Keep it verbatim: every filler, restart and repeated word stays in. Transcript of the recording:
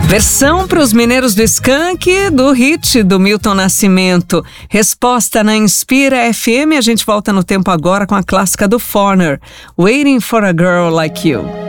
Versão para os mineiros do Skank do hit do Milton Nascimento. Resposta na Inspira F M. A gente volta no tempo agora com a clássica do Foreigner, Waiting for a Girl Like You.